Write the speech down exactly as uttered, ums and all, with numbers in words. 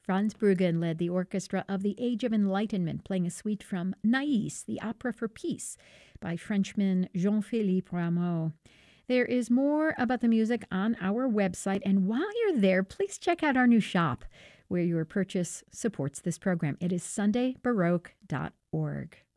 Franz Bruggen led the orchestra of the Age of Enlightenment, playing a suite from Naïs, the Opera for Peace, by Frenchman Jean-Philippe Rameau. There is more about the music on our website, and while you're there, please check out our new shop, where your purchase supports this program. It is sunday baroque dot org.